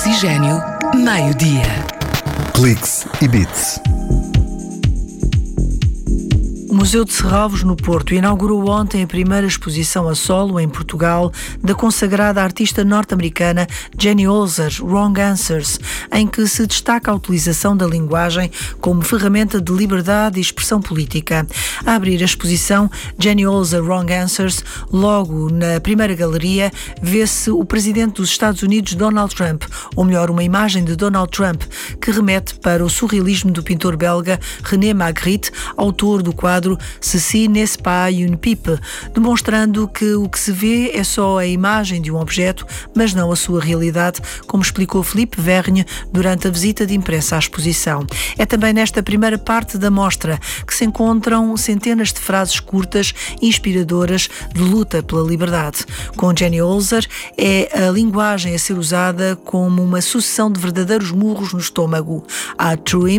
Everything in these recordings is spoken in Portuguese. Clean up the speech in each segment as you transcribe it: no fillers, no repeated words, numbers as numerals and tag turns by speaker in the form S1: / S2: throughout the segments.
S1: Oxigênio, meio-dia.
S2: Cliques e Beats.
S3: O Museu de Serralves, no Porto, inaugurou ontem a primeira exposição a solo em Portugal da consagrada artista norte-americana Jenny Holzer, Wrong Answers, em que se destaca a utilização da linguagem como ferramenta de liberdade e expressão política. A abrir a exposição Jenny Holzer, Wrong Answers, logo na primeira galeria, vê-se o presidente dos Estados Unidos, Donald Trump, ou melhor, uma imagem de Donald Trump, que remete para o surrealismo do pintor belga René Magritte, autor do quadro Ceci n'est pas une pipe, demonstrando que o que se vê é só a imagem de um objeto, mas não a sua realidade, como explicou Philippe Vergne durante a visita de imprensa à exposição. É também nesta primeira parte da mostra que se encontram centenas de frases curtas e inspiradoras de luta pela liberdade. Com Jenny Holzer, é a linguagem a ser usada como uma sucessão de verdadeiros murros no estômago. Há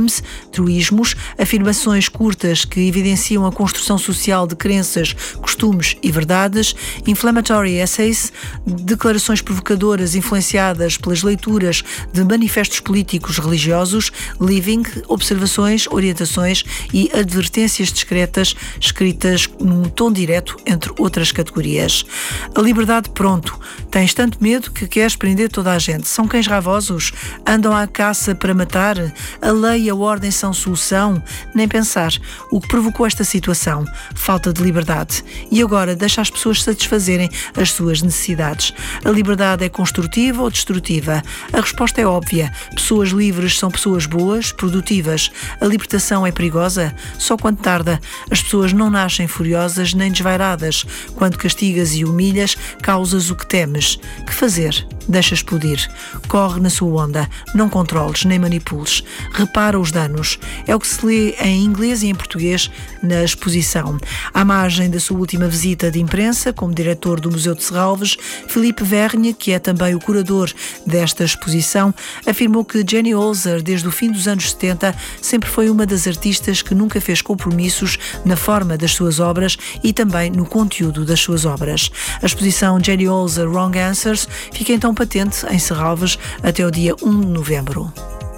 S3: truismos, afirmações curtas que evidenciam a construção social de crenças, costumes e verdades, inflammatory essays, declarações provocadoras influenciadas pelas leituras de manifestos políticos religiosos, living, observações, orientações e advertências discretas escritas num tom direto, entre outras categorias. A liberdade, pronto. Tens tanto medo que queres prender toda a gente. São cães ravosos? Andam à caça para matar? A lei e a ordem são solução? Nem pensar. O que provocou esta situação? Falta de liberdade. E agora deixa as pessoas satisfazerem as suas necessidades. A liberdade é construtiva ou destrutiva? A resposta é óbvia. Pessoas livres são pessoas boas, produtivas. A libertação é perigosa? Só quando tarda. As pessoas não nascem furiosas nem desvairadas. Quando castigas e humilhas, causas o que temes. Que fazer? Deixa explodir. Corre na sua onda. Não controles nem manipules. Repara os danos. É o que se lê em inglês e em português na exposição. À margem da sua última visita de imprensa, como diretor do Museu de Serralves, Philippe Vergne, que é também o curador desta exposição, afirmou que Jenny Holzer, desde o fim dos anos 70, sempre foi uma das artistas que nunca fez compromissos na forma das suas obras e também no conteúdo das suas obras. A exposição Jenny Holzer, Wrong Answers fica então patente em Serralves até o dia 1 de novembro.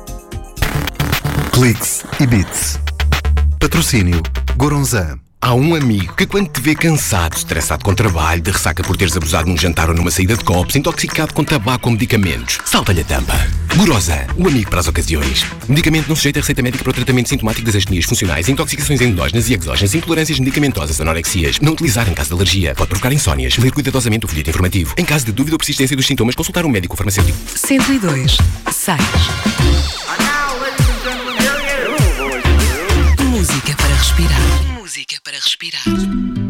S2: Cliques e Beats. Patrocínio Goronzan.
S4: Há um amigo que quando te vê cansado, estressado com trabalho, de ressaca por teres abusado num jantar ou numa saída de copos, intoxicado com tabaco ou medicamentos, salta-lhe a tampa. Goronzan, o amigo para as ocasiões. Medicamento não sujeito a receita médica para o tratamento sintomático das astenias funcionais, intoxicações endógenas e exógenas, intolerâncias medicamentosas, anorexias. Não utilizar em caso de alergia. Pode provocar insónias. Ler cuidadosamente o folheto informativo. Em caso de dúvida ou persistência dos sintomas, consultar um médico ou farmacêutico.
S1: 102, 6. Música para respirar. Música para respirar.